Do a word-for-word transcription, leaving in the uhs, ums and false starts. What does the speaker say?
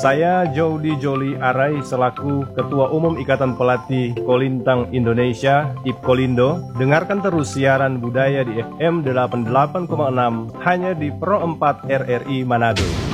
Saya Jody Joli Arai selaku Ketua Umum Ikatan Pelatih Kolintang Indonesia, IPKOLINDO. Dengarkan terus siaran budaya di F M delapan puluh delapan koma enam hanya di Pro empat R R I Manado.